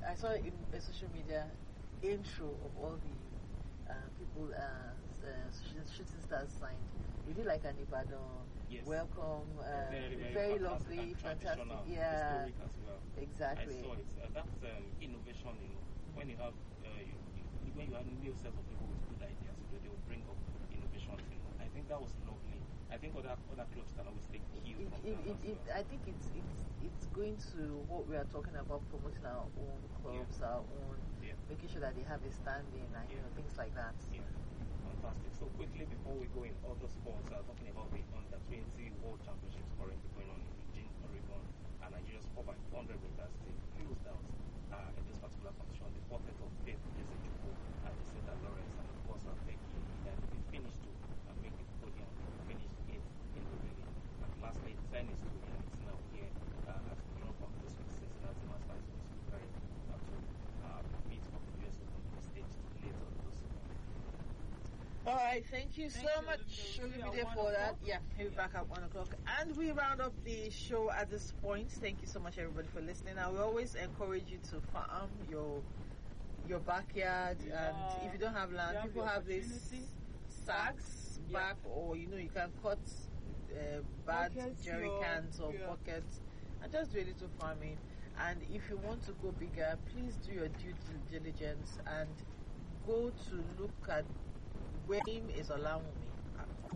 I saw in a social media intro of all the people shooting stars signed. You did like an Ibadan welcome, very lovely, fantastic, historic as well. Exactly. I saw it. That's innovation, when you have when you have new set of people with good ideas, they will bring up innovations. I think that was lovely. I think other clubs can always take cues from that. I think it's going to what we are talking about, promoting our own clubs, our own, making sure that they have a standing and things like that. Yeah, fantastic. So quickly before we go in other sports, talking about the Under-20 World Championships currently going on in Eugene, Oregon, and Nigeria's 4x100 meters team closed out in this particular competition. The quartet of Faith Ezejuko and Jacinta Lawrence, and of course Becky, and they finished to make the podium, finished 8th in the relay. And lastly, tennis to it's now here as the Europe competition Cincinnati Masters was preparing to meet for the US Open to be staged later this month. All right, thank you so much, Olumide, for that. Yeah, he'll be back at 1 o'clock. And we round up the show at this point. Thank you so much, everybody, for listening. I will always encourage you to farm your backyard, and if you don't have land, people have these sacks back, or you can cut bad jerry cans or buckets and just do a little farming. And if you want to go bigger, please do your due diligence and go to look at where is Olamumi.